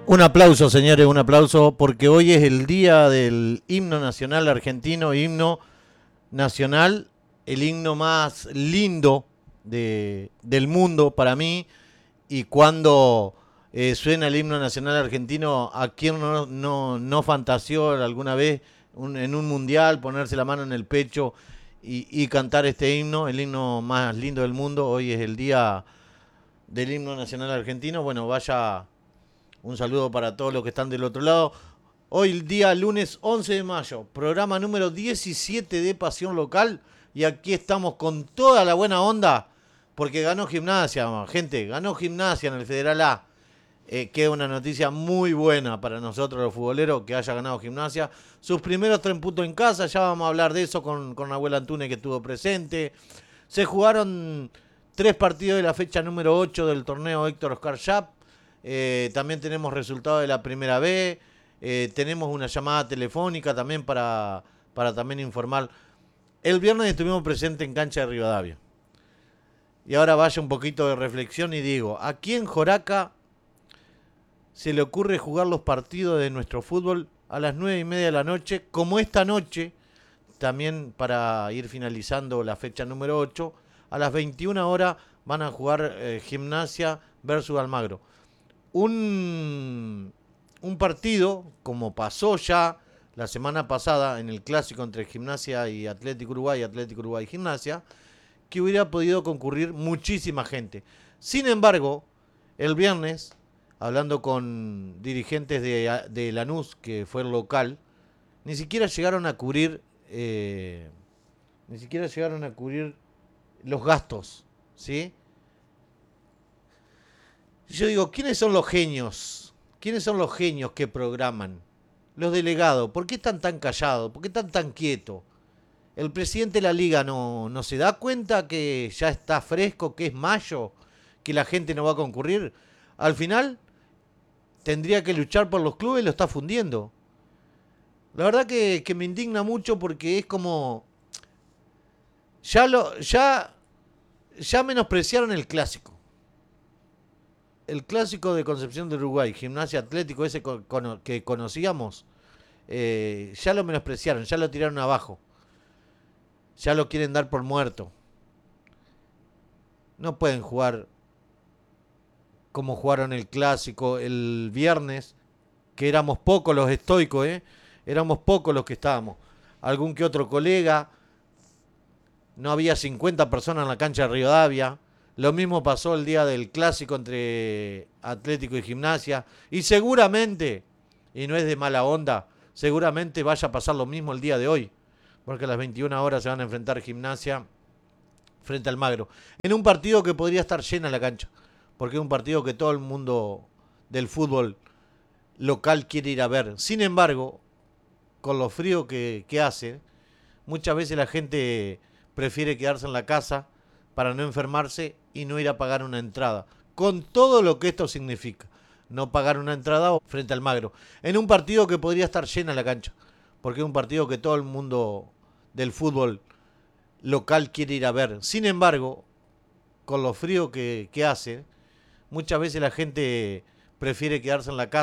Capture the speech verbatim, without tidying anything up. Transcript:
Un aplauso, señores, un aplauso, porque hoy es el día del himno nacional argentino, himno nacional, el himno más lindo de, del mundo para mí. Y cuando eh, suena el himno nacional argentino, ¿a quién no, no, no fantaseó alguna vez un- en un mundial ponerse la mano en el pecho y, y cantar este himno, el himno más lindo del mundo? Hoy es el día del himno nacional argentino. Bueno, vaya un saludo para todos los que están del otro lado. Hoy el día lunes once de mayo, programa número diecisiete de Pasión Local. Y aquí estamos con toda la buena onda, porque ganó Gimnasia, gente, ganó Gimnasia en el Federal A. Eh, que es una noticia muy buena para nosotros los futboleros que haya ganado Gimnasia. Sus primeros tres puntos en casa, ya vamos a hablar de eso con, con Abuela Antunes que estuvo presente. Se jugaron tres partidos de la fecha número ocho del torneo Héctor Oscar Schaap. Eh, también tenemos resultados de la primera B. Eh, tenemos una llamada telefónica también para, para también informar. El viernes estuvimos presentes en cancha de Rivadavia. Y ahora vaya un poquito de reflexión y digo, aquí en Joraca se le ocurre jugar los partidos de nuestro fútbol a las nueve y media de la noche, como esta noche, también para ir finalizando la fecha número ocho, a las veintiuna horas van a jugar eh, Gimnasia versus Almagro. Un, un partido, como pasó ya la semana pasada en el clásico entre Gimnasia y Atlético Uruguay, Atlético Uruguay y Gimnasia, que hubiera podido concurrir muchísima gente. Sin embargo, el viernes, hablando con dirigentes de, de Lanús, que fue el local, ni siquiera llegaron a cubrir, eh, ni siquiera llegaron a cubrir los gastos, ¿sí? Yo digo, ¿quiénes son los genios? ¿Quiénes son los genios que programan? Los delegados, ¿por qué están tan callados? ¿Por qué están tan quietos? El presidente de la liga no, no se da cuenta que ya está fresco, que es mayo, que la gente no va a concurrir. Al final tendría que luchar por los clubes y lo está fundiendo. La verdad que, que me indigna mucho porque es como ya lo ya ya menospreciaron el clásico. El clásico de Concepción de Uruguay, Gimnasia Atlético ese que conocíamos, eh, ya lo menospreciaron, ya lo tiraron abajo. Ya lo quieren dar por muerto. No pueden jugar como jugaron el clásico el viernes, que éramos pocos los estoicos, ¿eh? Éramos pocos los que estábamos. Algún que otro colega, no había cincuenta personas en la cancha de Rivadavia. Lo mismo pasó el día del clásico entre Atlético y Gimnasia. Y seguramente, y no es de mala onda, seguramente vaya a pasar lo mismo el día de hoy. Porque a las veintiuna horas se van a enfrentar Gimnasia frente al Magro. En un partido que podría estar llena la cancha. Porque es un partido que todo el mundo del fútbol local quiere ir a ver. Sin embargo, con lo frío que, que hace, muchas veces la gente prefiere quedarse en la casa para no enfermarse y no ir a pagar una entrada. Con todo lo que esto significa. No pagar una entrada frente al Magro. En un partido que podría estar llena la cancha. Porque es un partido que todo el mundo del fútbol local quiere ir a ver. Sin embargo, con lo frío que, que hace, muchas veces la gente prefiere quedarse en la casa